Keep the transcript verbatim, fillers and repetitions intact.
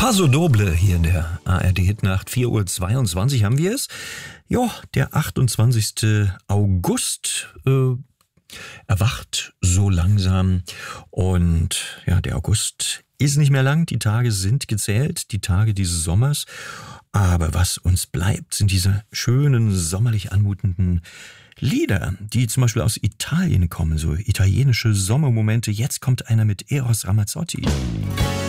Paso Doble hier in der A R D-Hitnacht. vier Uhr zweiundzwanzig haben wir es. Ja, der achtundzwanzigste August äh, erwacht so langsam. Und ja, der August ist nicht mehr lang. Die Tage sind gezählt, die Tage dieses Sommers. Aber was uns bleibt, sind diese schönen, sommerlich anmutenden Lieder, die zum Beispiel aus Italien kommen, so italienische Sommermomente. Jetzt kommt einer mit Eros Ramazzotti.